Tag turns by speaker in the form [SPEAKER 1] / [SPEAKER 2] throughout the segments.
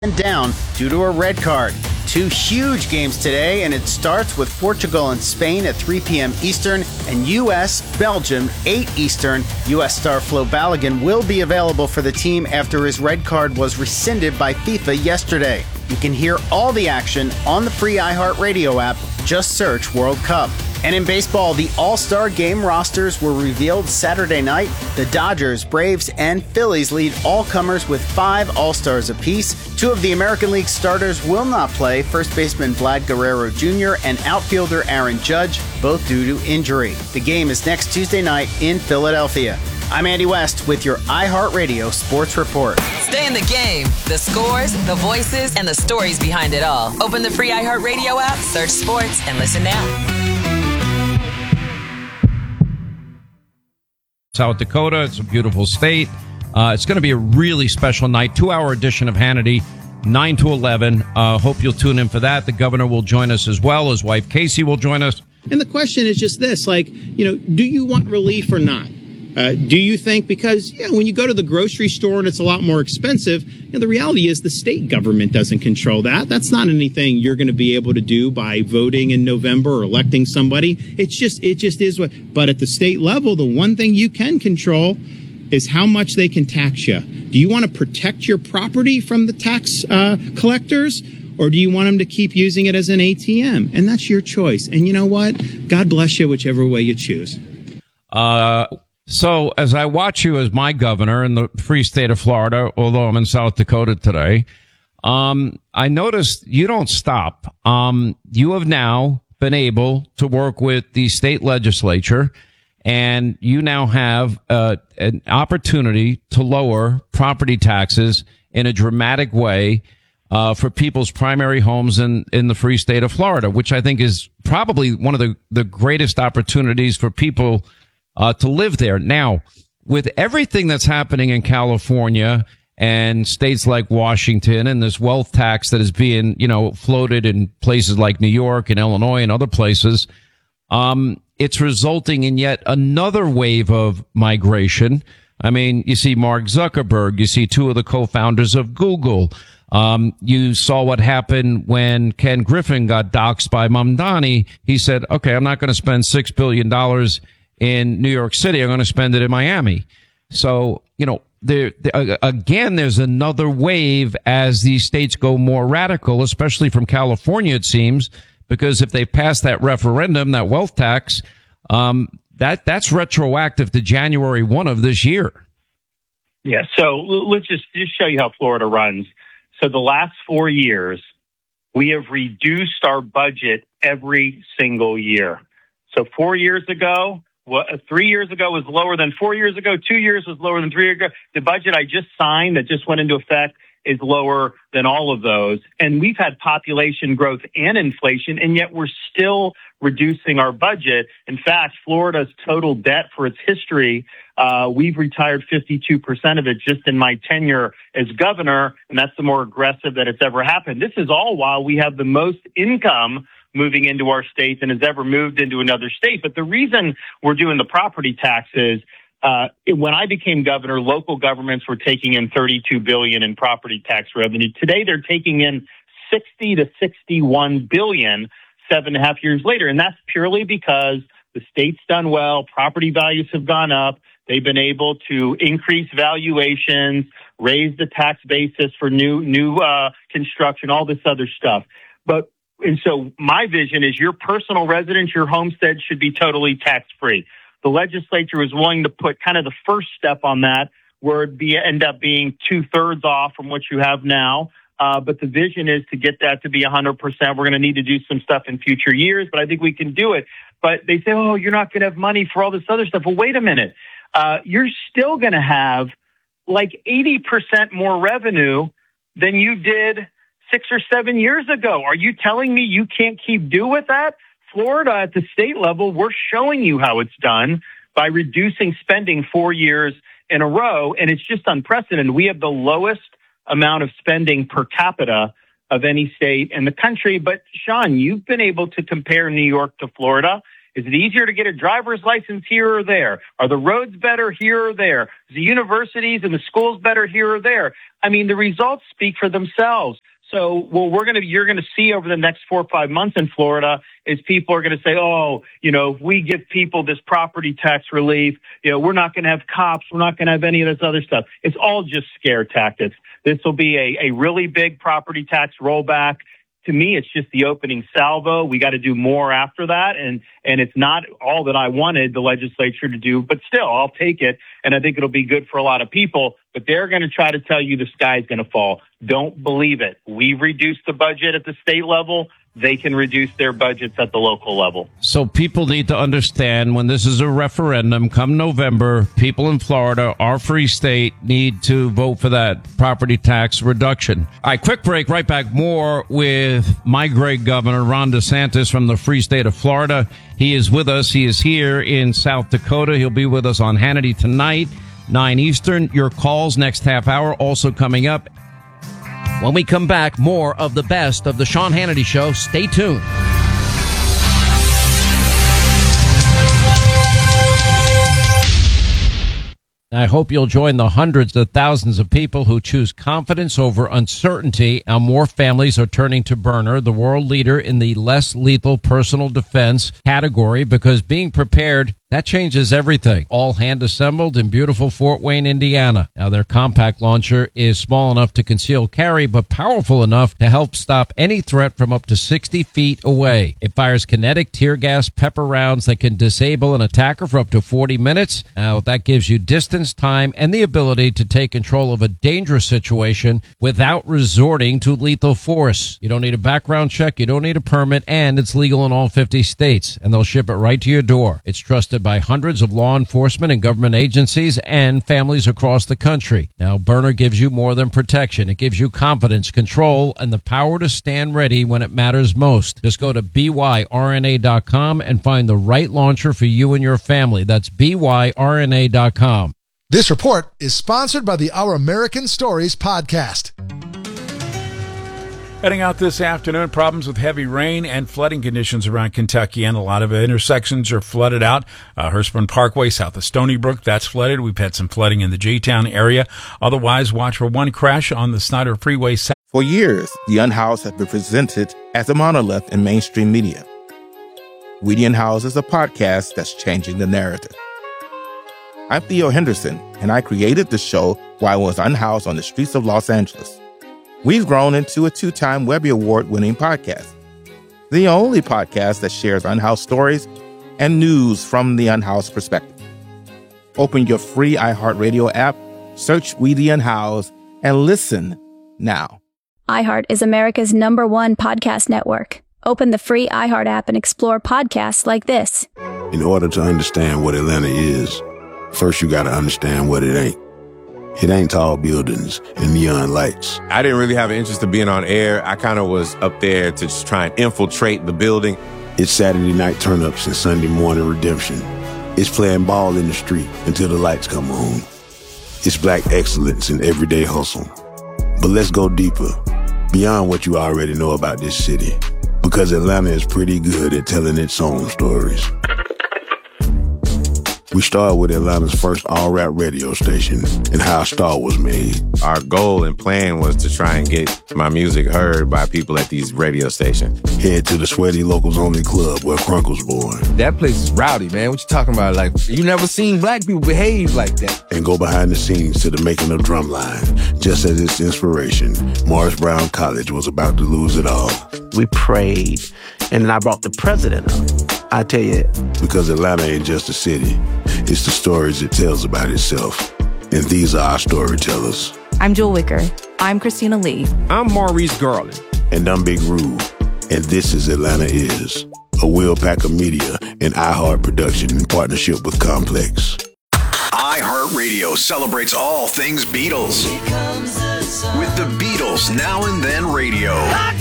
[SPEAKER 1] down due to a red card. Two huge games today, and it starts with Portugal and Spain at 3 p.m. Eastern and U.S.-Belgium, 8 Eastern. U.S. star Flo Balogun will be available for the team after his red card was rescinded by FIFA yesterday. You can hear all the action on the free iHeartRadio app. Just search World Cup. And in baseball, the All-Star Game rosters were revealed Saturday night. The Dodgers, Braves, and Phillies lead all comers with 5 All-Stars apiece. 2 of the American League starters will not play, first baseman Vlad Guerrero Jr. and outfielder Aaron Judge, both due to injury. The game is next Tuesday night in Philadelphia. I'm Andy West with your iHeartRadio Sports Report.
[SPEAKER 2] Stay in the game. The scores, the voices, and the stories behind it all. Open the free iHeartRadio app, search sports, and listen now.
[SPEAKER 3] South Dakota. It's a beautiful state. It's going to be a really special night. 2-hour edition of Hannity, 9 to 11. Hope you'll tune in for that. The governor will join us as well. His wife, Casey, will join us.
[SPEAKER 4] And the question is just this, do you want relief or not? Do you think, because when you go to the grocery store and it's a lot more expensive, the reality is the state government doesn't control that. That's not anything you're going to be able to do by voting in November or electing somebody. It just is what. But at the state level, the one thing you can control is how much they can tax you. Do you want to protect your property from the tax collectors? Or do you want them to keep using it as an ATM? And that's your choice. And you know what? God bless you, whichever way you choose.
[SPEAKER 3] So as I watch you as my governor in the free state of Florida, although I'm in South Dakota today, I noticed you don't stop. You have now been able to work with the state legislature, and you now have an opportunity to lower property taxes in a dramatic way for people's primary homes in the free state of Florida, which I think is probably one of the greatest opportunities for people to live there. Now, with everything that's happening in California and states like Washington and this wealth tax that is being, floated in places like New York and Illinois and other places, it's resulting in yet another wave of migration. I mean, you see Mark Zuckerberg, you see 2 of the co-founders of Google. You saw what happened when Ken Griffin got doxxed by Mamdani. He said, okay, I'm not going to spend $6 billion in New York City. I'm going to spend it in Miami. So, again, there's another wave as these states go more radical, especially from California, it seems, because if they pass that referendum, that wealth tax, that's retroactive to January 1 of this year.
[SPEAKER 5] Yeah. So let's just show you how Florida runs. So the last 4 years, we have reduced our budget every single year. So 4 years ago, 3 years ago was lower than 4 years ago. 2 years was lower than 3 years ago. The budget I just signed that just went into effect is lower than all of those. And we've had population growth and inflation, and yet we're still reducing our budget. In fact, Florida's total debt for its history, we've retired 52% of it just in my tenure as governor, and that's the more aggressive that it's ever happened. This is all while we have the most income moving into our state than has ever moved into another state. But the reason we're doing the property taxes, when I became governor, local governments were taking in $32 billion in property tax revenue. Today, they're taking in $60 to $61 billion 7.5 years later. And that's purely because the state's done well. Property values have gone up. They've been able to increase valuations, raise the tax basis for new construction, all this other stuff. And so my vision is your personal residence, your homestead should be totally tax-free. The legislature is willing to put kind of the first step on that, where it'd end up being 2/3 off from what you have now. But the vision is to get that to be 100%. We're going to need to do some stuff in future years, but I think we can do it. But they say, oh, you're not going to have money for all this other stuff. Well, wait a minute. You're still going to have like 80% more revenue than you did 6 or 7 years ago. Are you telling me you can't keep do with that? Florida, at the state level, we're showing you how it's done by reducing spending 4 years in a row, and it's just unprecedented. We have the lowest amount of spending per capita of any state in the country. But, Sean, you've been able to compare New York to Florida, Is it easier to get a driver's license here or there? Are the roads better here or there? Is the universities and the schools better here or there? I mean, the results speak for themselves. So what you're going to see over the next 4 or 5 months in Florida is people are going to say, oh, if we give people this property tax relief, we're not going to have cops. We're not going to have any of this other stuff. It's all just scare tactics. This will be a really big property tax rollback. To me, it's just the opening salvo. We got to do more after that. And it's not all that I wanted the legislature to do, but still, I'll take it. And I think it'll be good for a lot of people. But they're going to try to tell you the sky's going to fall. Don't believe it. We've reduced the budget at the state level. They can reduce their budgets at the local level.
[SPEAKER 3] So people need to understand when this is a referendum, come November, people in Florida, our free state, need to vote for that property tax reduction. All right, quick break. Right back. More with my great governor, Ron DeSantis from the free state of Florida. He is with us. He is here in South Dakota. He'll be with us on Hannity tonight, 9 Eastern. Your calls next half hour also coming up. When we come back, more of the best of the Sean Hannity Show. Stay tuned. I hope you'll join the hundreds of thousands of people who choose confidence over uncertainty. Now, more families are turning to Byrna, the world leader in the less lethal personal defense category, because being prepared, that changes everything. All hand assembled in beautiful Fort Wayne, Indiana. Now, their compact launcher is small enough to conceal carry, but powerful enough to help stop any threat from up to 60 feet away. It fires kinetic tear gas pepper rounds that can disable an attacker for up to 40 minutes. Now, that gives you distance, time, and the ability to take control of a dangerous situation without resorting to lethal force. You don't need a background check, you don't need a permit, and it's legal in all 50 states, and they'll ship it right to your door. It's trusted by hundreds of law enforcement and government agencies and families across the country. Now, Byrna gives you more than protection. It gives you confidence, control, and the power to stand ready when it matters most. Just go to byrna.com and find the right launcher for you and your family. That's byrna.com.
[SPEAKER 6] This report is sponsored by the Our American Stories podcast.
[SPEAKER 7] Heading out this afternoon, problems with heavy rain and flooding conditions around Kentucky, and a lot of intersections are flooded out. Hurstbourne Parkway south of Stony Brook, that's flooded. We've had some flooding in the J-Town area. Otherwise, watch for one crash on the Snyder Freeway.
[SPEAKER 8] For years, the Unhoused have been presented as a monolith in mainstream media. We the Unhoused is a podcast that's changing the narrative. I'm Theo Henderson, and I created the show while I was unhoused on the streets of Los Angeles. We've grown into a 2-time Webby Award-winning podcast, the only podcast that shares unhoused stories and news from the unhoused perspective. Open your free iHeartRadio app, search We the Unhoused, and listen now.
[SPEAKER 9] iHeart is America's #1 podcast network. Open the free iHeart app and explore podcasts like this.
[SPEAKER 10] In order to understand what Atlanta is, first you got to understand what it ain't. It ain't tall buildings and neon lights.
[SPEAKER 11] I didn't really have an interest in being on air. I kind of was up there to just try and infiltrate the building.
[SPEAKER 10] It's Saturday night turn-ups and Sunday morning redemption. It's playing ball in the street until the lights come on. It's black excellence in everyday hustle. But let's go deeper, beyond what you already know about this city. Because Atlanta is pretty good at telling its own stories. We started with Atlanta's first all-rap radio station and how a star was made.
[SPEAKER 11] Our goal and plan was to try and get my music heard by people at these radio stations.
[SPEAKER 10] Head to the Sweaty Locals Only Club where Crunk was born.
[SPEAKER 12] That place is rowdy, man. What you talking about? Like, you never seen black people behave like that.
[SPEAKER 10] And go behind the scenes to the making of Drumline. Just as its inspiration, Morris Brown College was about to lose it all.
[SPEAKER 13] We prayed, and then I brought the president up. I tell you.
[SPEAKER 10] Because Atlanta ain't just a city. It's the stories it tells about itself. And these are our storytellers.
[SPEAKER 14] I'm Jewel Wicker. I'm Christina Lee.
[SPEAKER 15] I'm Maurice Garland.
[SPEAKER 10] And I'm Big Rube. And this is Atlanta Is, a Will Packer Media and iHeart production in partnership with Complex.
[SPEAKER 16] iHeartRadio celebrates all things Beatles. With the Beatles Now and Then Radio.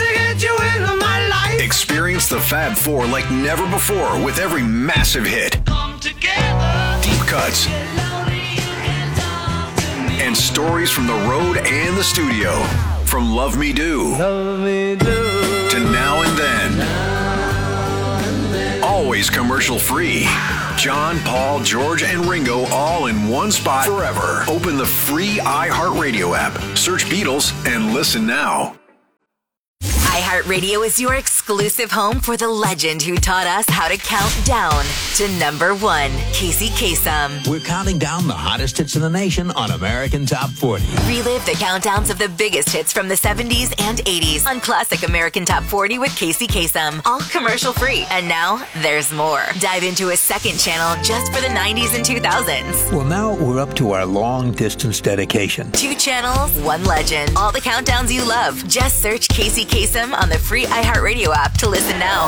[SPEAKER 16] Experience the Fab Four like never before with every massive hit. Deep cuts. And stories from the road and the studio. From Love Me Do to Now and Then. All always commercial free. John, Paul, George, and Ringo all in one spot forever. Open the free iHeartRadio app. Search Beatles and listen now.
[SPEAKER 15] iHeartRadio is your exclusive home for the legend who taught us how to count down to number one, Casey Kasem.
[SPEAKER 17] We're counting down the hottest hits in the nation on American Top 40.
[SPEAKER 15] Relive the countdowns of the biggest hits from the 70s and 80s on Classic American Top 40 with Casey Kasem. All commercial free. And now there's more. Dive into a second channel just for the 90s and 2000s.
[SPEAKER 17] Well, now we're up to our long distance dedication.
[SPEAKER 15] 2 channels, 1 legend. All the countdowns you love. Just search Casey Kasem on the free iHeartRadio app to listen now.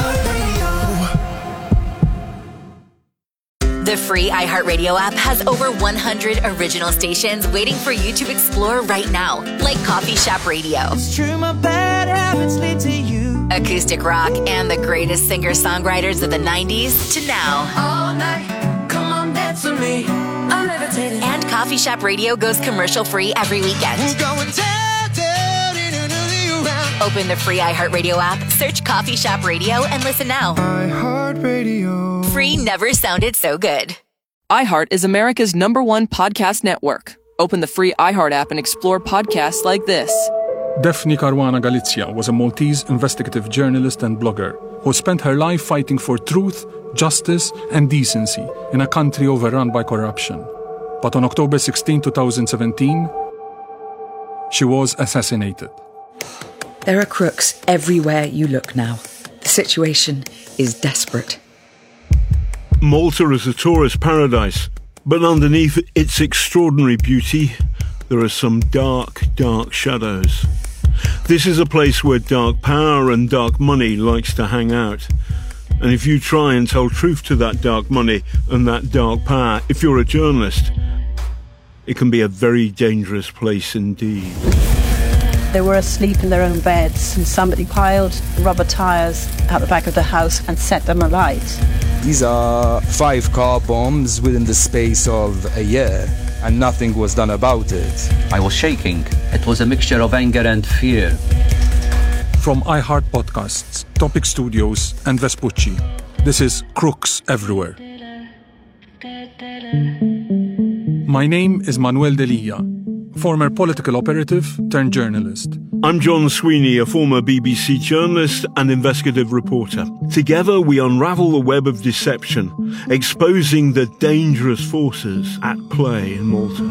[SPEAKER 15] The free iHeartRadio app has over 100 original stations waiting for you to explore right now, like Coffee Shop Radio,
[SPEAKER 18] It's true, my bad habits lead to you.
[SPEAKER 15] acoustic rock, and the greatest singer-songwriters of the 90s to now.
[SPEAKER 18] All night, come on, dance with me. I'm levitating.
[SPEAKER 15] And Coffee Shop Radio goes commercial-free every weekend.
[SPEAKER 18] We're going down, down, in another round.
[SPEAKER 15] Open the free iHeartRadio app, search Coffee Shop Radio, and listen now.
[SPEAKER 18] iHeartRadio.
[SPEAKER 15] Free never sounded so good.
[SPEAKER 19] iHeart is America's #1 podcast network. Open the free iHeart app and explore podcasts like this.
[SPEAKER 20] Daphne Caruana Galizia was a Maltese investigative journalist and blogger who spent her life fighting for truth, justice, and decency in a country overrun by corruption. But on October 16, 2017, she was assassinated.
[SPEAKER 21] There are crooks everywhere you look now. The situation is desperate.
[SPEAKER 22] Malta is a tourist paradise, but underneath its extraordinary beauty, there are some dark, dark shadows. This is a place where dark power and dark money likes to hang out. And if you try and tell truth to that dark money and that dark power, if you're a journalist, it can be a very dangerous place indeed.
[SPEAKER 23] They were asleep in their own beds and somebody piled rubber tyres out the back of the house and set them alight.
[SPEAKER 24] These are 5 car bombs within the space of a year, and nothing was done about it.
[SPEAKER 25] I was shaking. It was a mixture of anger and fear.
[SPEAKER 20] From iHeart Podcasts, Topic Studios, and Vespucci, this is Crooks Everywhere. My name is Manuel Delia, former political operative turned journalist.
[SPEAKER 22] I'm John Sweeney, a former BBC journalist and investigative reporter. Together we unravel the web of deception, exposing the dangerous forces at play in Malta.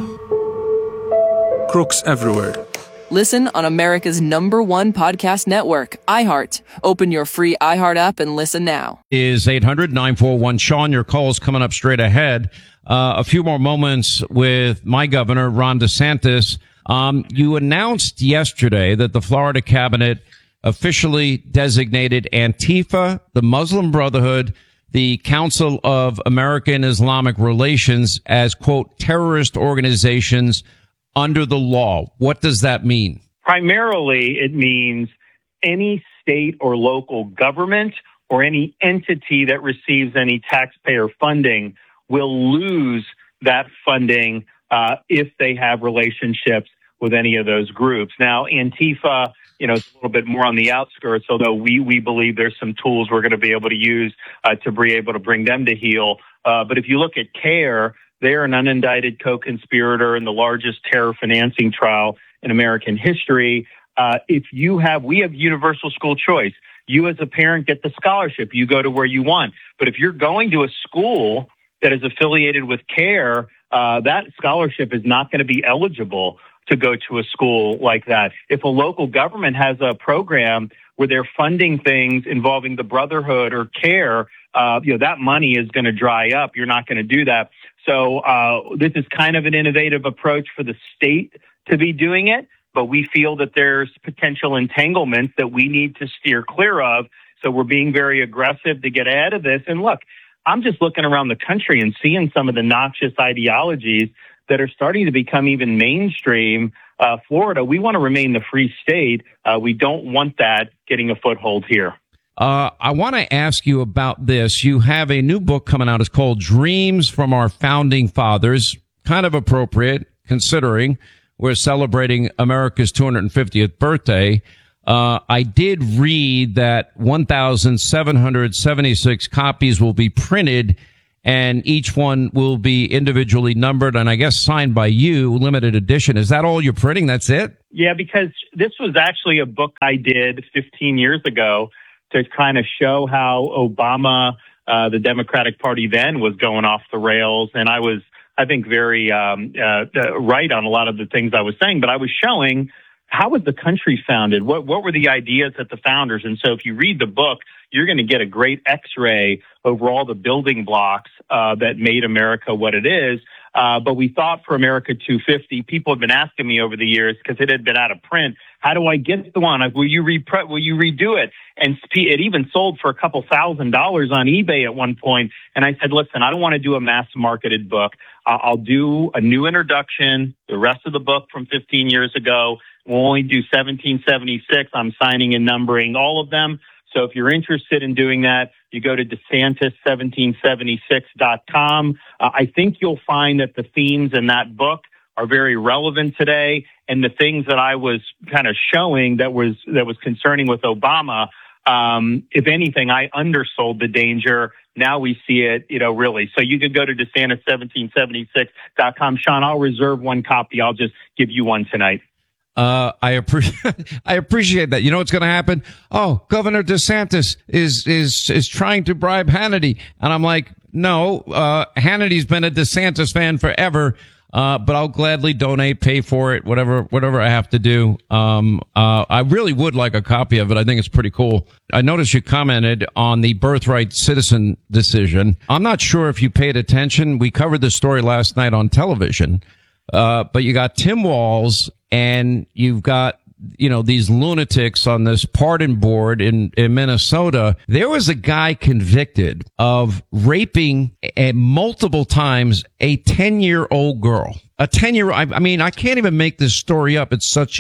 [SPEAKER 20] Crooks Everywhere.
[SPEAKER 19] Listen on America's #1 podcast network, iHeart. Open your free iHeart app and listen now.
[SPEAKER 3] Is 800-941-SEAN. Your call's coming up straight ahead. A few more moments with my governor, Ron DeSantis. You announced yesterday that the Florida cabinet officially designated Antifa, the Muslim Brotherhood, the Council of American Islamic Relations as, quote, terrorist organizations under the law. What does that mean?
[SPEAKER 5] Primarily, it means any state or local government or any entity that receives any taxpayer funding will lose that funding if they have relationships with any of those groups. Now, Antifa, it's a little bit more on the outskirts, although we believe there's some tools we're going to be able to use to be able to bring them to heel. But if you look at CARE, they're an unindicted co-conspirator in the largest terror financing trial in American history. We have universal school choice. You as a parent get the scholarship. You go to where you want. But if you're going to a school that is affiliated with CARE, that scholarship is not going to be eligible to go to a school like that. If a local government has a program where they're funding things involving the Brotherhood or CARE, that money is going to dry up. You're not going to do that. So this is kind of an innovative approach for the state to be doing it, but we feel that there's potential entanglements that we need to steer clear of. So we're being very aggressive to get ahead of this. And look, I'm just looking around the country and seeing some of the noxious ideologies that are starting to become even mainstream. Florida, we want to remain the free state. We don't want that getting a foothold here.
[SPEAKER 3] I want to ask you about this. You have a new book coming out. It's called Dreams from Our Founding Fathers. Kind of appropriate considering we're celebrating America's 250th birthday. I did read that 1,776 copies will be printed, and each one will be individually numbered and I guess signed by you, limited edition. Is that all you're printing? That's it?
[SPEAKER 5] Yeah, because this was actually a book I did 15 years ago to kind of show how Obama, the Democratic Party then, was going off the rails. And I was, I think, very right on a lot of the things I was saying, but I was showing how was the country founded? What were the ideas at the founders? And so if you read the book, you're going to get a great x-ray over all the building blocks that made America what it is. But we thought for America 250, people have been asking me over the years because it had been out of print. How do I get the one? Will you redo it? And it even sold for a couple $1,000s on eBay at one point. And I said, listen, I don't want to do a mass marketed book. I'll do a new introduction, the rest of the book from 15 years ago. We'll only do 1776. I'm signing and numbering all of them. So if you're interested in doing that, you go to DeSantis1776.com. I think you'll find that the themes in that book are very relevant today. And the things that I was kind of showing that was concerning with Obama, if anything, I undersold the danger. Now we see it, really. So you could go to DeSantis1776.com. Sean, I'll reserve one copy. I'll just give you one tonight.
[SPEAKER 3] I appreciate that. You know what's going to happen? Oh, Governor DeSantis is trying to bribe Hannity. And I'm like, no, Hannity's been a DeSantis fan forever. But I'll gladly donate, pay for it, whatever I have to do. I really would like a copy of it. I think it's pretty cool. I noticed you commented on the birthright citizen decision. I'm not sure if you paid attention. We covered the story last night on television. But you got Tim Walz and you've got, these lunatics on this pardon board in Minnesota. There was a guy convicted of raping multiple times a 10-year-old girl. A 10-year-old. I mean, I can't even make this story up. It's such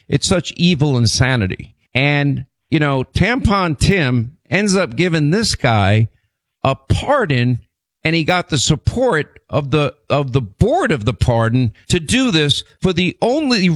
[SPEAKER 3] evil insanity. And, Tampon Tim ends up giving this guy a pardon, and he got the support of the board of the pardon to do this for the only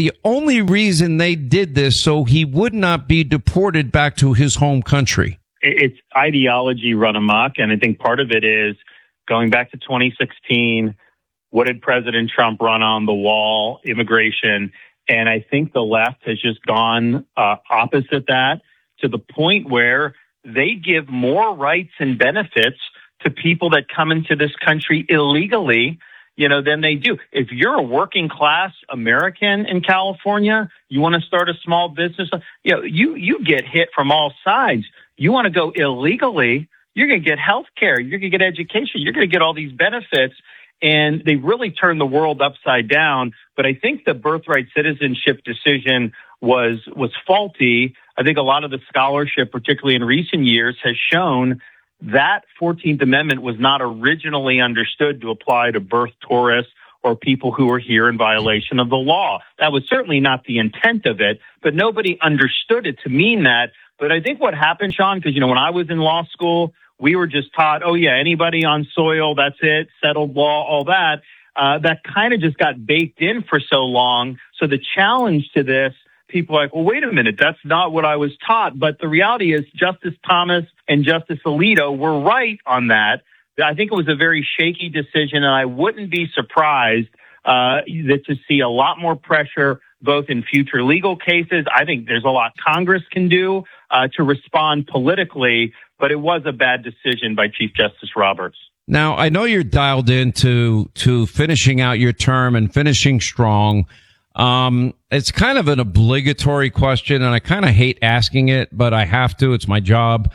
[SPEAKER 3] reason they did this, so he would not be deported back to his home country.
[SPEAKER 5] It's ideology run amok. And I think part of it is going back to 2016. What did President Trump run on the wall? Immigration. And I think the left has just gone opposite that to the point where they give more rights and benefits to people that come into this country illegally, than they do. If you're a working class American in California, you want to start a small business, you get hit from all sides. You want to go illegally, you're going to get health care, you're going to get education, you're going to get all these benefits. And they really turned the world upside down. But I think the birthright citizenship decision was faulty. I think a lot of the scholarship, particularly in recent years, has shown that 14th Amendment was not originally understood to apply to birth tourists or people who are here in violation of the law. That was certainly not the intent of it, but nobody understood it to mean that. But I think what happened, Sean, because, when I was in law school, we were just taught, oh, yeah, anybody on soil, that's it, settled law, all that. That kind of just got baked in for so long. So the challenge to this, people are like, well, wait a minute, that's not what I was taught. But the reality is Justice Thomas and Justice Alito were right on that. I think it was a very shaky decision, and I wouldn't be surprised to see a lot more pressure, both in future legal cases. I think there's a lot Congress can do to respond politically, but it was a bad decision by Chief Justice Roberts.
[SPEAKER 3] Now, I know you're dialed into finishing out your term and finishing strong. It's kind of an obligatory question, and I kind of hate asking it, but I have to. It's my job.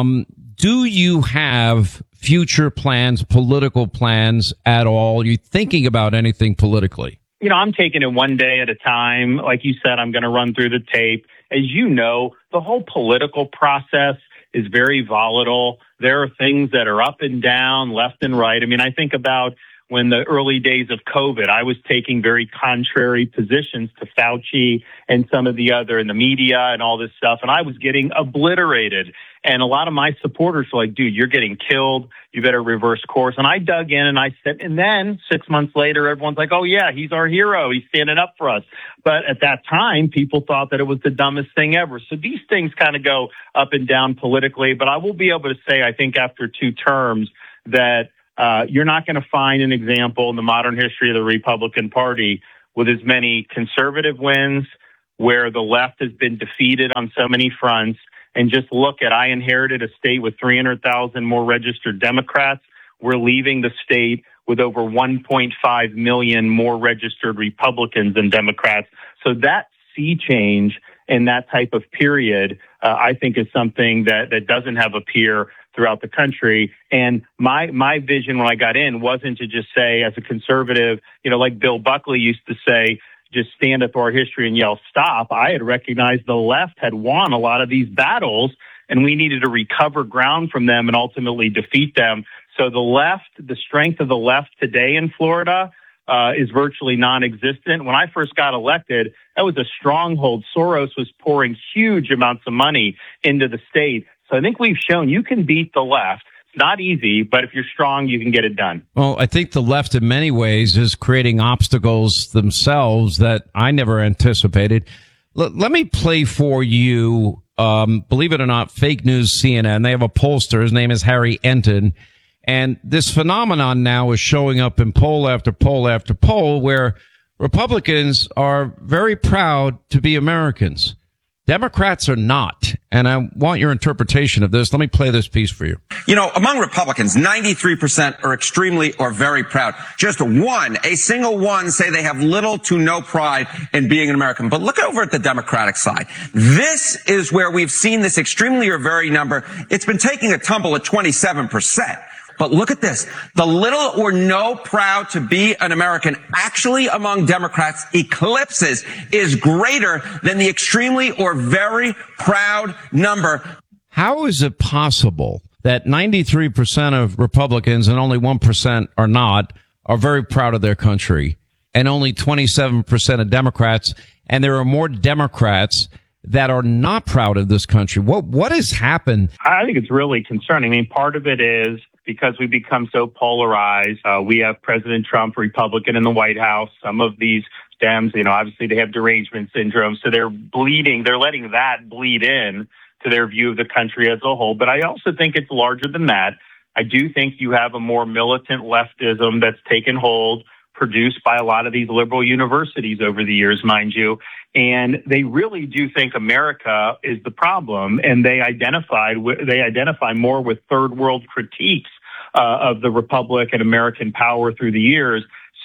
[SPEAKER 3] Do you have future plans, political plans at all? Are you thinking about anything politically?
[SPEAKER 5] I'm taking it one day at a time. Like you said, I'm going to run through the tape. As you know, the whole political process is very volatile. There are things that are up and down, left and right. I mean, I think about when the early days of COVID, I was taking very contrary positions to Fauci and some of the other in the media and all this stuff. And I was getting obliterated. And a lot of my supporters were like, dude, you're getting killed. You better reverse course. And I dug in and I said, and then 6 months later, everyone's like, oh yeah, he's our hero. He's standing up for us. But at that time, people thought that it was the dumbest thing ever. So these things kind of go up and down politically. But I will be able to say, I think after 2 terms that you're not going to find an example in the modern history of the Republican Party with as many conservative wins, where the left has been defeated on so many fronts. And just look at, I inherited a state with 300,000 more registered Democrats. We're leaving the state with over 1.5 million more registered Republicans than Democrats. So that sea change in that type of period, I think is something that doesn't have a peer throughout the country. And my vision when I got in wasn't to just say, as a conservative, like Bill Buckley used to say, just stand up to our history and yell stop. I had recognized the left had won a lot of these battles and we needed to recover ground from them and ultimately defeat them. So the strength of the left today in Florida is virtually non-existent. When I first got elected, that was a stronghold. Soros was pouring huge amounts of money into the state. So I think we've shown you can beat the left. It's not easy, but if you're strong, you can get it done.
[SPEAKER 3] Well, I think the left in many ways is creating obstacles themselves that I never anticipated. Let me play for you, believe it or not, fake news CNN. They have a pollster. His name is Harry Enton. And this phenomenon now is showing up in poll after poll after poll where Republicans are very proud to be Americans. Democrats are not. And I want your interpretation of this. Let me play this piece for you.
[SPEAKER 1] Among Republicans, 93% are extremely or very proud. Just a single one say they have little to no pride in being an American. But look over at the Democratic side. This is where we've seen this extremely or very number. It's been taking a tumble at 27%. But look at this. The little or no proud to be an American actually among Democrats is greater than the extremely or very proud number.
[SPEAKER 3] How is it possible that 93% of Republicans and only 1% are not, are very proud of their country, and only 27% of Democrats, and there are more Democrats that are not proud of this country? What has happened?
[SPEAKER 5] I think it's really concerning. I mean, part of it is because we become so polarized. We have President Trump, Republican, in the White House. Some of these Dems, obviously they have derangement syndrome, so they're letting that bleed in to their view of the country as a whole. But I also think it's larger than that. I do think you have a more militant leftism that's taken hold, produced by a lot of these liberal universities over the years, mind you. And they really do think America is the problem, and they identify more with third world critiques of the Republic and American power through the years.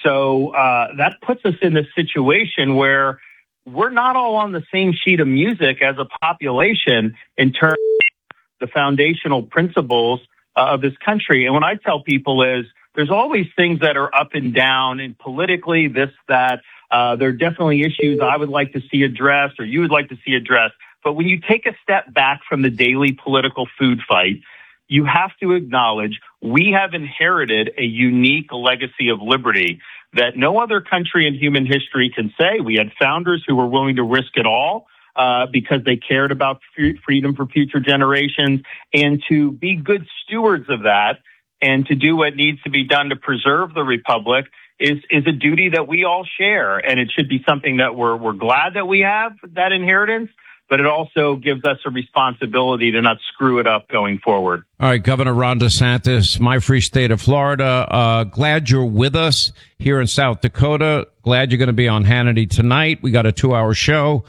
[SPEAKER 5] So that puts us in this situation where we're not all on the same sheet of music as a population in terms of the foundational principles of this country. And what I tell people is there's always things that are up and down, and politically, this, that. There are definitely issues I would like to see addressed or you would like to see addressed. But when you take a step back from the daily political food fight, you have to acknowledge we have inherited a unique legacy of liberty that no other country in human history can say. We had founders who were willing to risk it all because they cared about freedom for future generations, and to be good stewards of that and to do what needs to be done to preserve the Republic is a duty that we all share. And it should be something that we're glad that we have that inheritance, but it also gives us a responsibility to not screw it up going forward.
[SPEAKER 3] All right, Governor Ron DeSantis, my free state of Florida. Glad you're with us here in South Dakota. Glad you're going to be on Hannity tonight. We got a 2-hour show,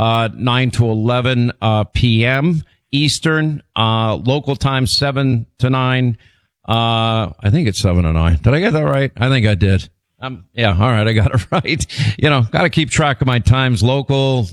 [SPEAKER 3] 9 to 11 p.m. Eastern, local time 7 to 9. I think it's 7 to 9. Did I get that right? I think I did. Yeah. All right. I got it right. Got to keep track of my times, local,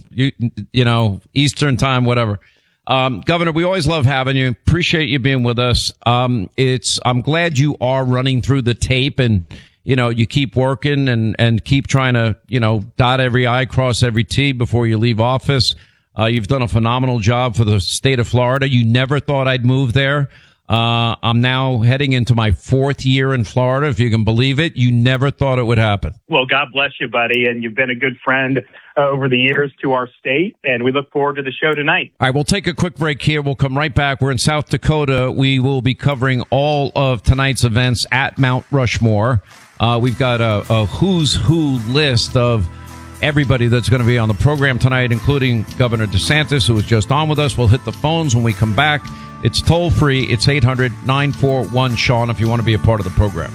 [SPEAKER 3] Eastern time, whatever. Governor, we always love having you. Appreciate you being with us. I'm glad you are running through the tape and, you keep working and keep trying to, dot every I, cross every T before you leave office. You've done a phenomenal job for the state of Florida. You never thought I'd move there. I'm now heading into my 4th year in Florida, if you can believe it. You never thought it would happen.
[SPEAKER 5] Well, God bless you, buddy. And you've been a good friend over the years to our state. And we look forward to the show tonight.
[SPEAKER 3] All right, we'll take a quick break here. We'll come right back. We're in South Dakota. We will be covering all of tonight's events at Mount Rushmore. We've got a who's who list of everybody that's going to be on the program tonight, including Governor DeSantis, who was just on with us. We'll hit the phones when we come back. It's toll free. It's 800-941-SEAN if you want to be a part of the program.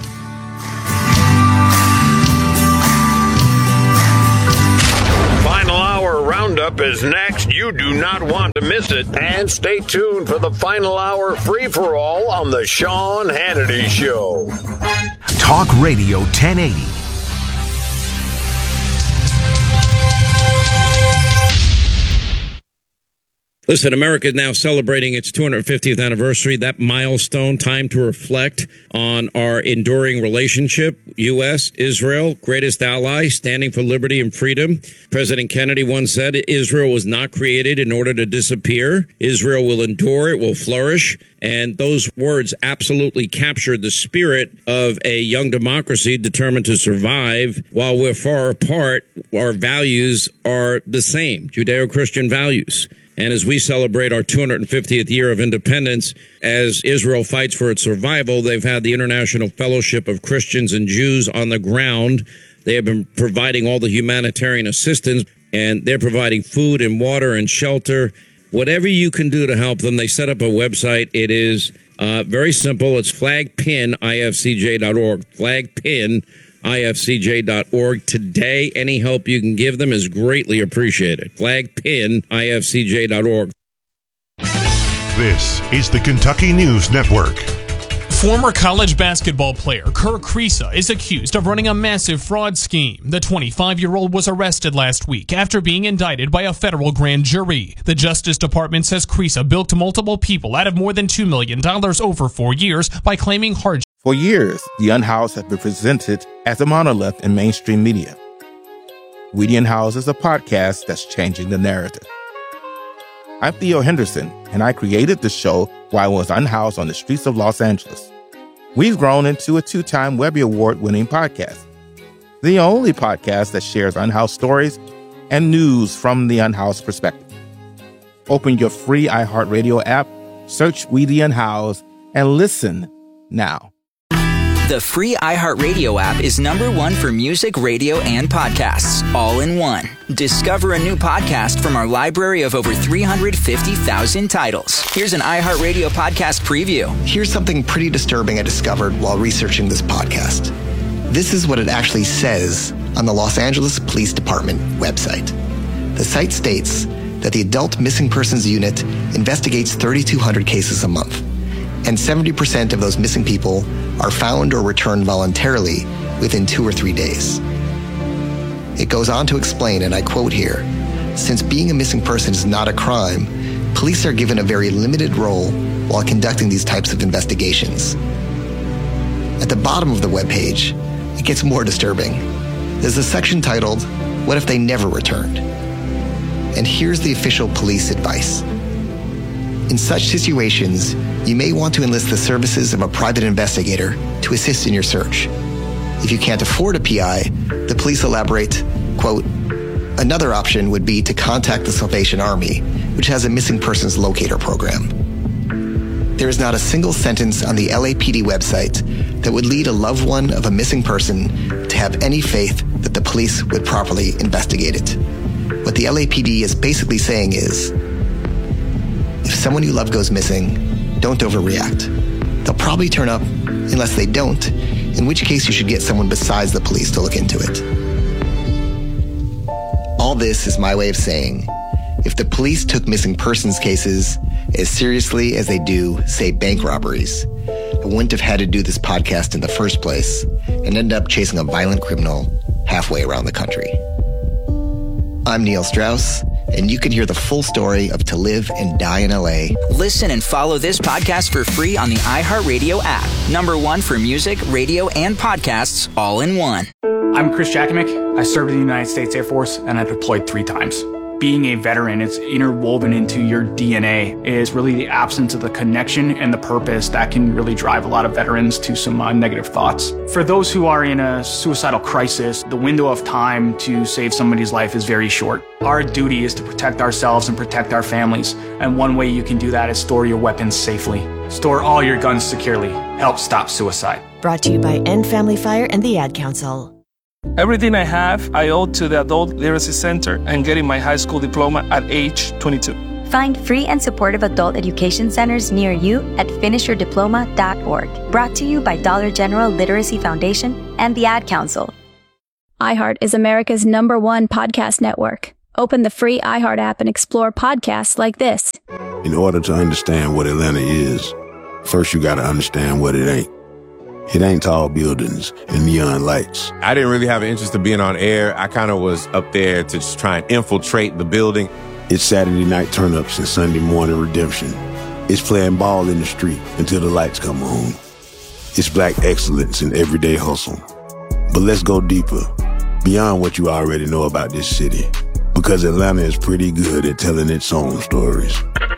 [SPEAKER 2] Final Hour Roundup is next. You do not want to miss it. And stay tuned for the Final Hour free-for-all on the Sean Hannity Show.
[SPEAKER 4] Talk Radio 1080.
[SPEAKER 3] Listen, America is now celebrating its 250th anniversary, that milestone, time to reflect on our enduring relationship. U.S., Israel, greatest ally, standing for liberty and freedom. President Kennedy once said, Israel was not created in order to disappear. Israel will endure, it will flourish. And those words absolutely captured the spirit of a young democracy determined to survive. While we're far apart, our values are the same, Judeo-Christian values. And as we celebrate our 250th year of independence, as Israel fights for its survival, they've had the International Fellowship of Christians and Jews on the ground. They have been providing all the humanitarian assistance, and they're providing food and water and shelter. Whatever you can do to help them, they set up a website. It is very simple. It's flagpinifcj.org. Flagpinifcj.org. Today, any help you can give them is greatly appreciated. Flagpinifcj.org.
[SPEAKER 4] This is the Kentucky News Network.
[SPEAKER 6] Former college basketball player Kerr Kriisa is accused of running a massive fraud scheme. The 25-year-old was arrested last week after being indicted by a federal grand jury. The Justice Department says Kriisa bilked multiple people out of more than $2 million over 4 years by claiming hardship.
[SPEAKER 7] For years, the Unhoused have been presented as a monolith in mainstream media. We the Unhoused is a podcast that's changing the narrative. I'm Theo Henderson, and I created the show while I was unhoused on the streets of Los Angeles. We've grown into a 2-time Webby Award-winning podcast, the only podcast that shares unhoused stories and news from the unhoused perspective. Open your free iHeartRadio app, search We the Unhoused, and listen now.
[SPEAKER 8] The free iHeartRadio app is #1 for music, radio, and podcasts, all in one. Discover a new podcast from our library of over 350,000 titles. Here's an iHeartRadio podcast preview.
[SPEAKER 26] Here's something pretty disturbing I discovered while researching this podcast. This is what it actually says on the Los Angeles Police Department website. The site states that the Adult Missing Persons Unit investigates 3,200 cases a month, and 70% of those missing people are found or returned voluntarily within 2 or 3 days. It goes on to explain, and I quote here, since being a missing person is not a crime, police are given a very limited role while conducting these types of investigations. At the bottom of the webpage, it gets more disturbing. There's a section titled, What If They Never Returned? And here's the official police advice. In such situations, you may want to enlist the services of a private investigator to assist in your search. If you can't afford a PI, the police elaborate, quote, another option would be to contact the Salvation Army, which has a missing persons locator program. There is not a single sentence on the LAPD website that would lead a loved one of a missing person to have any faith that the police would properly investigate it. What the LAPD is basically saying is, if someone you love goes missing, don't overreact. They'll probably turn up unless they don't, in which case you should get someone besides the police to look into it. All this is my way of saying, if the police took missing persons cases as seriously as they do, say, bank robberies, I wouldn't have had to do this podcast in the first place and end up chasing a violent criminal halfway around the country. I'm Neil Strauss, and you can hear the full story of To Live and Die in LA.
[SPEAKER 8] Listen and follow this podcast for free on the iHeartRadio app. #1 for music, radio, and podcasts, all in one.
[SPEAKER 27] I'm Chris Jakomick. I served in the United States Air Force, and I deployed 3 times.
[SPEAKER 9] being a veteran, it's interwoven into your DNA, is really the absence of the connection and the purpose that can really drive a lot of veterans to some negative thoughts. For those who are in a suicidal crisis, the window of time to save somebody's life is very short. Our duty is to protect ourselves and protect our families, and one way you can do that is store your weapons safely. Store all your guns securely. Help stop suicide.
[SPEAKER 10] Brought to you by End Family Fire and the Ad Council.
[SPEAKER 11] Everything I have, I owe to the Adult Literacy Center and getting my high school diploma at age 22.
[SPEAKER 12] Find free and supportive adult education centers near you at finishyourdiploma.org. Brought to you by Dollar General Literacy Foundation and the Ad Council.
[SPEAKER 13] iHeart is America's #1 podcast network. Open the free iHeart app and explore podcasts like this.
[SPEAKER 14] In order to understand what Atlanta is, first you got to understand what it ain't. It ain't tall buildings and neon lights.
[SPEAKER 27] I didn't really have an interest in being on air. I kind of was up there to just try and infiltrate the building.
[SPEAKER 14] It's Saturday night turn-ups and Sunday morning redemption. It's playing ball in the street until the lights come on. It's black excellence in everyday hustle. But let's go deeper, beyond what you already know about this city. Because Atlanta is pretty good at telling its own stories.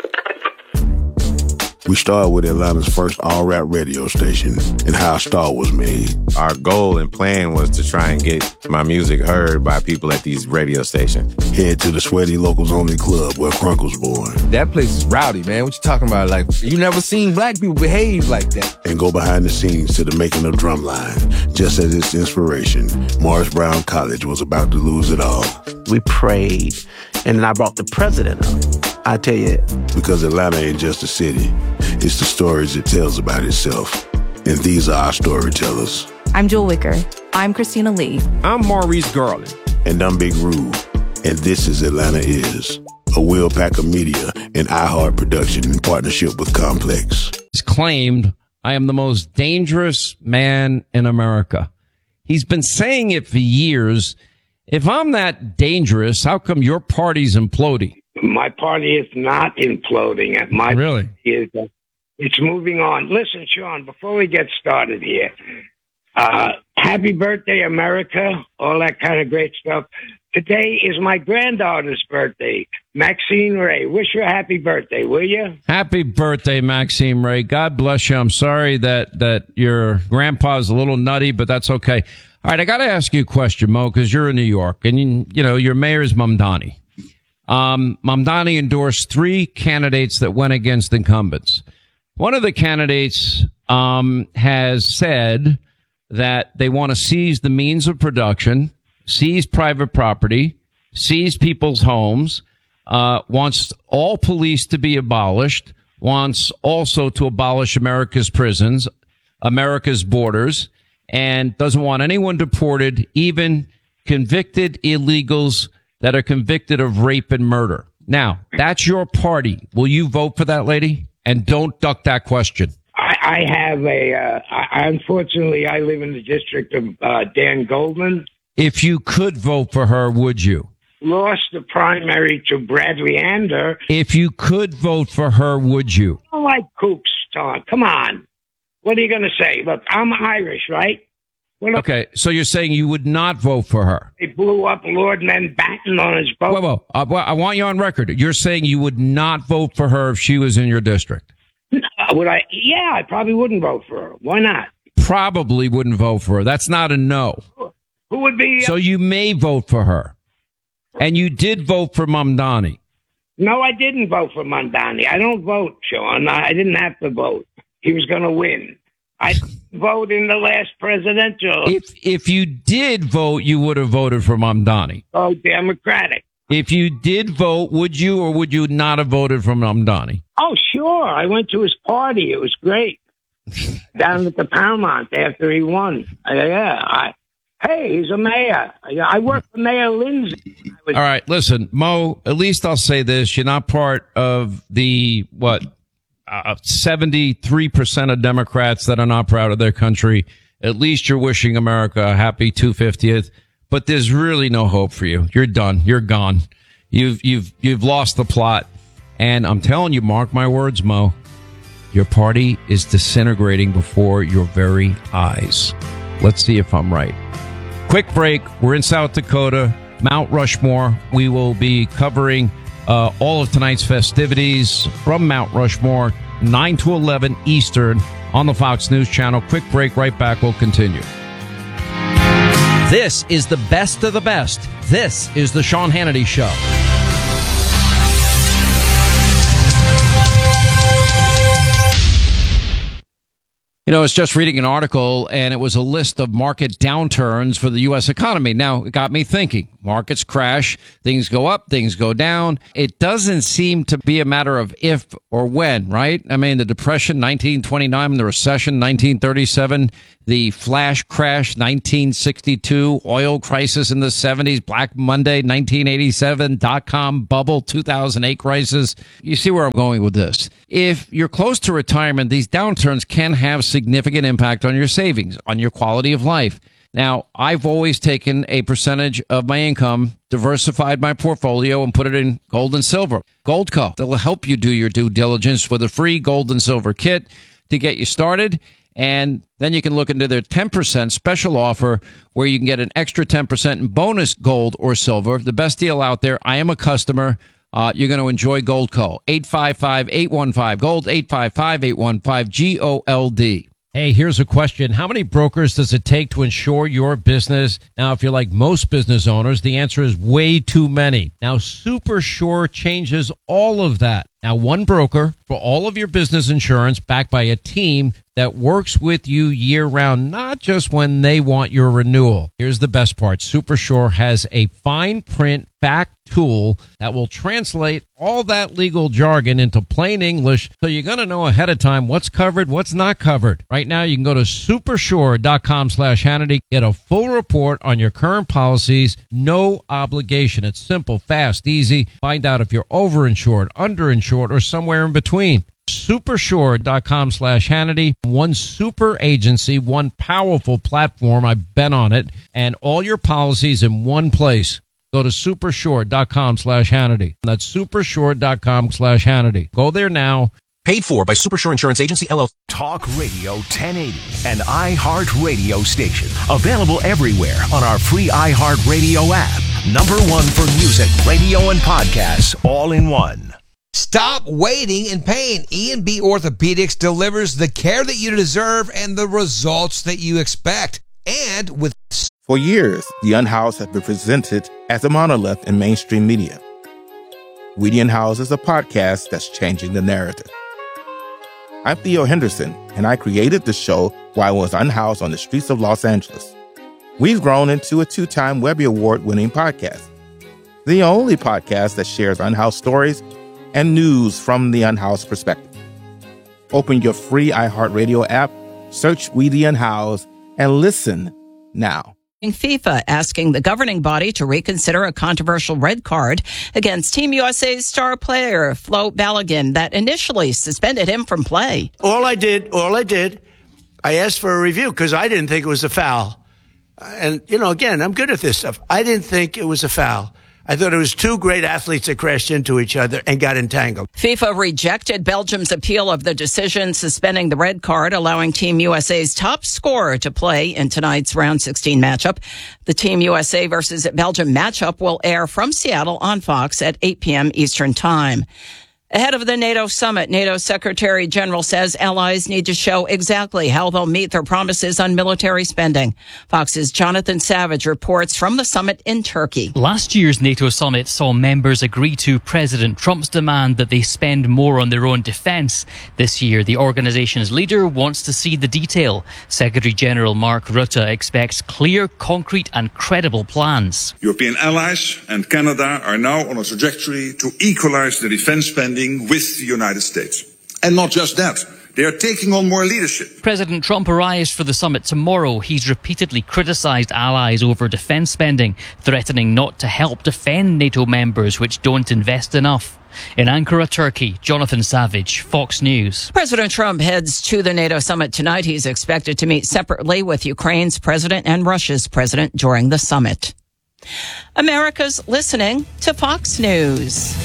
[SPEAKER 14] We started with Atlanta's first all-rap radio station and how a star was made.
[SPEAKER 27] Our goal and plan was to try and get my music heard by people at these radio stations.
[SPEAKER 14] Head to the Sweaty Locals Only Club where Crunk was born.
[SPEAKER 28] That place is rowdy, man. What you talking about? Like, you never seen black people behave like that.
[SPEAKER 14] And go behind the scenes to the making of Drumline. Just as its inspiration, Morris Brown College was about to lose it all.
[SPEAKER 29] We prayed, and then I brought the president up. I tell you.
[SPEAKER 14] Because Atlanta ain't just a city. It's the stories it tells about itself. And these are our storytellers.
[SPEAKER 30] I'm Jewel Wicker. I'm Christina Lee.
[SPEAKER 28] I'm Maurice Garland.
[SPEAKER 14] And I'm Big Rube. And this is Atlanta Is, a Will Packer Media and iHeart production in partnership with Complex.
[SPEAKER 3] He's claimed, I am the most dangerous man in America. He's been saying it for years. If I'm that dangerous, how come your party's imploding?
[SPEAKER 31] My party is not imploding. My
[SPEAKER 3] really?
[SPEAKER 31] It's moving on. Listen, Sean, before we get started here, happy birthday, America, all that kind of great stuff. Today is my granddaughter's birthday, Maxine Ray. Wish her a happy birthday, will you?
[SPEAKER 3] Happy birthday, Maxine Ray. God bless you. I'm sorry that your grandpa's a little nutty, but that's okay. All right, I got to ask you a question, Mo, because you're in New York, and you know your mayor is Mamdani. Mamdani endorsed 3 candidates that went against incumbents. One of the candidates has said that they want to seize the means of production, seize private property, seize people's homes, wants all police to be abolished, wants also to abolish America's prisons, America's borders, and doesn't want anyone deported, even convicted illegals that are convicted of rape and murder. Now, that's your party. Will you vote for that lady? And don't duck that question.
[SPEAKER 31] I have unfortunately, I live in the district of Dan Goldman.
[SPEAKER 3] If you could vote for her, would you?
[SPEAKER 31] Lost the primary to Bradley Ander.
[SPEAKER 3] If you could vote for her, would you?
[SPEAKER 31] I don't like kooks, Tom. Come on. What are you going to say? Look, I'm Irish, right?
[SPEAKER 3] Okay, so you're saying you would not vote for her?
[SPEAKER 31] They blew up Lord Mountbatten on his boat.
[SPEAKER 3] Whoa. I want you on record. You're saying you would not vote for her if she was in your district?
[SPEAKER 31] Would I? Yeah, I probably wouldn't vote for her. Why not?
[SPEAKER 3] Probably wouldn't vote for her. That's not a no.
[SPEAKER 31] Who would be?
[SPEAKER 3] So you may vote for her. And you did vote for Mamdani.
[SPEAKER 31] No, I didn't vote for Mamdani. I don't vote, Sean. I didn't have to vote. He was going to win. I vote in the last presidential.
[SPEAKER 3] If you did vote, you would have voted for Mamdani.
[SPEAKER 31] Oh, Democratic.
[SPEAKER 3] If you did vote, would you or would you not have voted for Mamdani?
[SPEAKER 31] Oh, sure. I went to his party. It was great. Down at the Paramount after he won. Hey, he's a mayor. I worked for Mayor Lindsay.
[SPEAKER 3] All right, listen, Mo, at least I'll say this. You're not part of the, 73% of Democrats that are not proud of their country. At least you're wishing America a happy 250th. But there's really no hope for you. You're done. You're gone. You've lost the plot. And I'm telling you, mark my words, Mo, your party is disintegrating before your very eyes. Let's see if I'm right. Quick break. We're in South Dakota. Mount Rushmore. We will be covering all of tonight's festivities from Mount Rushmore, 9 to 11 Eastern on the Fox News Channel. Quick break, right back. We'll continue. This is the best of the best. This is the Sean Hannity Show. You know, I was just reading an article, and it was a list of market downturns for the U.S. economy. Now, it got me thinking. Markets crash, things go up, things go down. It doesn't seem to be a matter of if or when, right? I mean, the Depression, 1929, the recession, 1937, the flash crash, 1962, oil crisis in the 70s, Black Monday, 1987, dot-com bubble, 2008 crisis. You see where I'm going with this. If you're close to retirement, these downturns can have significant impact on your savings, on your quality of life. Now, I've always taken a percentage of my income, diversified my portfolio, and put it in gold and silver. Goldco, they'll help you do your due diligence with a free gold and silver kit to get you started. And then you can look into their 10% special offer where you can get an extra 10% in bonus gold or silver. The best deal out there. I am a customer. You're going to enjoy Goldco. 855-815-GOLD, 855-815-GOLD. Hey, here's a question. How many brokers does it take to insure your business? Now, if you're like most business owners, the answer is way too many. Now, SuperSure changes all of that. Now, one broker for all of your business insurance backed by a team that works with you year-round, not just when they want your renewal. Here's the best part. SuperSure has a fine print fact tool that will translate all that legal jargon into plain English, so you're going to know ahead of time what's covered, what's not covered. Right now, you can go to supersure.com/Hannity, get a full report on your current policies, no obligation. It's simple, fast, easy. Find out if you're overinsured, underinsured, or somewhere in between. Supersure.com/Hannity. One super agency, one powerful platform. I've been on it, and all your policies in one place. Go to supersure.com/Hannity. That's supersure.com/Hannity. Go there now.
[SPEAKER 15] Paid for by Supersure Insurance Agency, LLC.
[SPEAKER 4] Talk Radio 1080, an iHeart radio station. Available everywhere on our free iHeart Radio app. Number one for music, radio, and podcasts, all in one.
[SPEAKER 16] Stop waiting in pain. E&B Orthopedics delivers the care that you deserve and the results that you expect. And with...
[SPEAKER 7] For years, The Unhoused has been presented as a monolith in mainstream media. We the Unhoused is a podcast that's changing the narrative. I'm Theo Henderson, and I created the show while I was unhoused on the streets of Los Angeles. We've grown into a 2-time Webby Award-winning podcast. The only podcast that shares unhoused stories and news from the unhoused perspective. Open your free iHeartRadio app, search We the Unhoused, and listen now.
[SPEAKER 17] FIFA asking the governing body to reconsider a controversial red card against Team USA's star player, Flo Balogun, that initially suspended him from play.
[SPEAKER 18] All I did, I asked for a review because I didn't think it was a foul. And, again, I'm good at this stuff. I didn't think it was a foul. I thought it was two great athletes that crashed into each other and got entangled.
[SPEAKER 17] FIFA rejected Belgium's appeal of the decision suspending the red card, allowing Team USA's top scorer to play in tonight's round 16 matchup. The Team USA versus Belgium matchup will air from Seattle on Fox at 8 p.m. Eastern Time. Ahead of the NATO summit, NATO Secretary General says allies need to show exactly how they'll meet their promises on military spending. Fox's Jonathan Savage reports from the summit in Turkey.
[SPEAKER 19] Last year's NATO summit saw members agree to President Trump's demand that they spend more on their own defense. This year, the organization's leader wants to see the detail. Secretary General Mark Rutte expects clear, concrete and credible plans.
[SPEAKER 20] European allies and Canada are now on a trajectory to equalize the defense spending with the United States. And not just that, they are taking on more leadership.
[SPEAKER 19] President Trump arrives for the summit tomorrow. He's repeatedly criticized allies over defense spending, threatening not to help defend NATO members which don't invest enough. In Ankara, Turkey, Jonathan Savage, Fox News.
[SPEAKER 17] President Trump heads to the NATO summit tonight. He's expected to meet separately with Ukraine's president and Russia's president during the summit. America's listening to Fox News.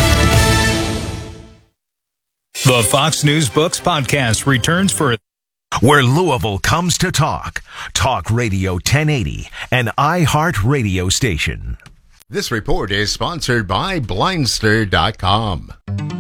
[SPEAKER 21] The Fox News Books podcast returns for
[SPEAKER 4] Where Louisville comes to talk. Talk Radio 1080, an iHeart radio station.
[SPEAKER 1] This report is sponsored by Blindster.com.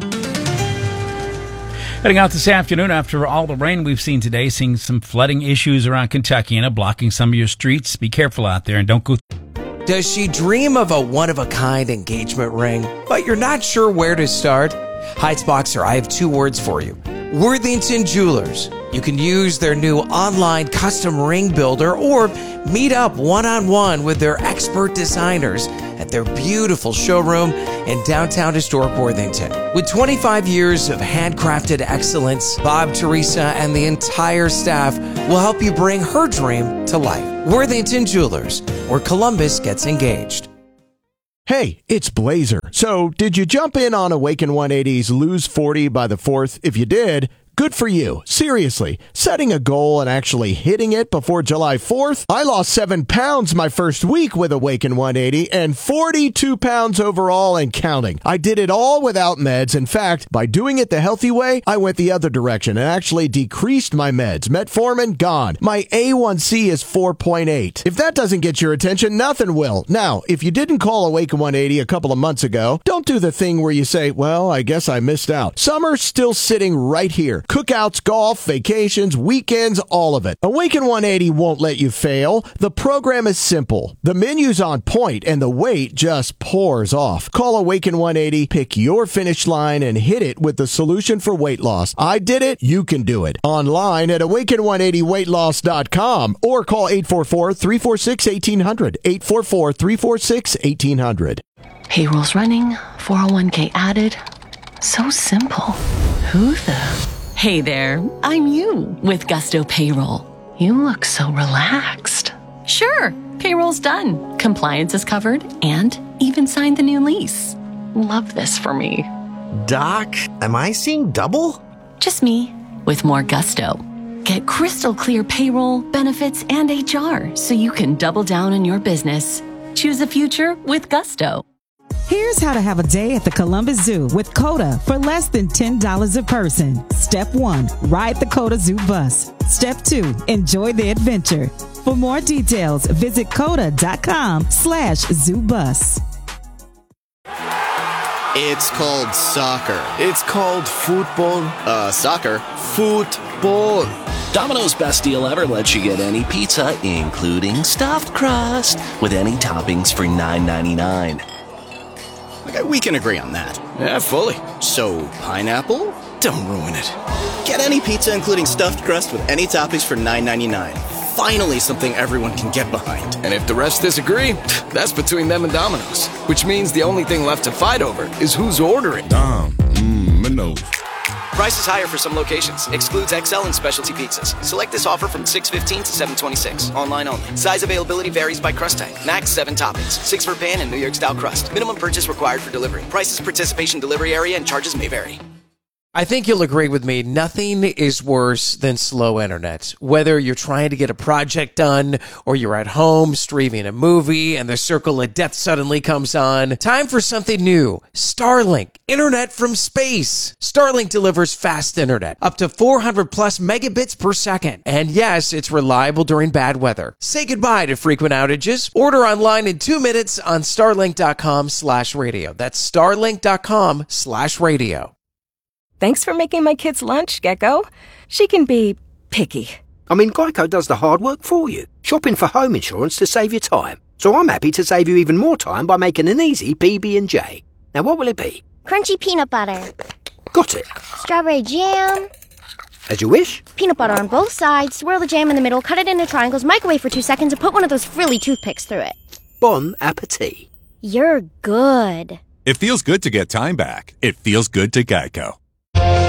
[SPEAKER 2] Heading out this afternoon after all the rain we've seen today, seeing some flooding issues around Kentucky and blocking some of your streets. Be careful out there and don't go.
[SPEAKER 5] Does she dream of a one-of-a-kind engagement ring, but you're not sure where to start? Heights Boxer, I have 2 words for you. Worthington Jewelers. You can use their new online custom ring builder or meet up one-on-one with their expert designers at their beautiful showroom in downtown historic Worthington. With 25 years of handcrafted excellence, Bob, Teresa, and the entire staff will help you bring her dream to life. Worthington Jewelers, where Columbus gets engaged.
[SPEAKER 6] Hey, it's Blazer. So, did you jump in on Awaken 180's Lose 40 by the 4th? If you did, good for you. Seriously, setting a goal and actually hitting it before July 4th? I lost 7 pounds my first week with Awaken 180 and 42 pounds overall and counting. I did it all without meds. In fact, by doing it the healthy way, I went the other direction and actually decreased my meds. Metformin, gone. My A1C is 4.8. If that doesn't get your attention, nothing will. Now, if you didn't call Awaken 180 a couple of months ago, don't do the thing where you say, well, I guess I missed out. Summer's still sitting right here. Cookouts, golf, vacations, weekends, all of it. Awaken 180 won't let you fail. The program is simple. The menu's on point and the weight just pours off. Call Awaken 180, pick your finish line, and hit it with the solution for weight loss. I did it. You can do it. Online at awaken180weightloss.com or call 844-346-1800. 844-346-1800.
[SPEAKER 30] Payroll's running, 401k added. So simple. Who the... Hey there, I'm you with Gusto Payroll. You look so relaxed. Sure, payroll's done. Compliance is covered and even signed the new lease. Love this for me.
[SPEAKER 8] Doc, am I seeing double?
[SPEAKER 30] Just me with more Gusto. Get crystal clear payroll, benefits, and HR so you can double down on your business. Choose a future with Gusto.
[SPEAKER 21] Here's how to have a day at the Columbus Zoo with COTA for less than $10 a person. Step 1, ride the COTA Zoo bus. Step 2, enjoy the adventure. For more details, visit COTA.com/zoobus.
[SPEAKER 22] It's called soccer. It's called football. Soccer. Football.
[SPEAKER 23] Domino's best deal ever lets you get any pizza, including stuffed crust, with any toppings for $9.99.
[SPEAKER 22] Okay, we can agree on that. Yeah, fully. So, pineapple? Don't ruin it. Get any pizza including stuffed crust with any toppings for $9.99. Finally something everyone can get behind.
[SPEAKER 28] And if the rest disagree, that's between them and Domino's. Which means the only thing left to fight over is who's ordering.
[SPEAKER 22] Domino's.
[SPEAKER 23] Price is higher for some locations. Excludes XL and specialty pizzas. Select this offer from 6/15 to 7/26. Online only. Size availability varies by crust type. Max 7 toppings. 6 for pan and New York style crust. Minimum purchase required for delivery. Prices, participation, delivery area, and charges may vary.
[SPEAKER 5] I think you'll agree with me, nothing is worse than slow internet. Whether you're trying to get a project done or you're at home streaming a movie and the circle of death suddenly comes on, time for something new. Starlink, internet from space. Starlink delivers fast internet, up to 400 plus megabits per second. And yes, it's reliable during bad weather. Say goodbye to frequent outages. Order online in 2 minutes on starlink.com/radio. That's starlink.com/radio.
[SPEAKER 24] Thanks for making my kids' lunch, Gecko. She can be picky.
[SPEAKER 25] I mean, Geico does the hard work for you. Shopping for home insurance to save you time. So I'm happy to save you even more time by making an easy PB&J. Now, what will it be?
[SPEAKER 26] Crunchy peanut butter.
[SPEAKER 25] Got it.
[SPEAKER 26] Strawberry jam.
[SPEAKER 25] As you wish.
[SPEAKER 26] Peanut butter on both sides, swirl the jam in the middle, cut it into triangles, microwave for 2 seconds, and put one of those frilly toothpicks through it.
[SPEAKER 25] Bon appetit.
[SPEAKER 26] You're good.
[SPEAKER 32] It feels good to get time back. It feels good to Geico.